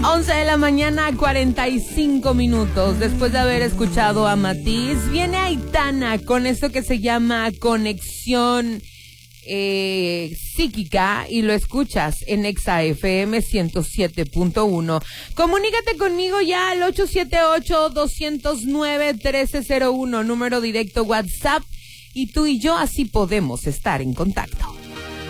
11 de la mañana, 45 minutos. Después de haber escuchado a Matiz, viene Aitana con esto que se llama Conexión Psíquica, y lo escuchas en Exa FM 107.1. Comunícate conmigo ya al 878-209-1301, número directo WhatsApp, y tú y yo así podemos estar en contacto.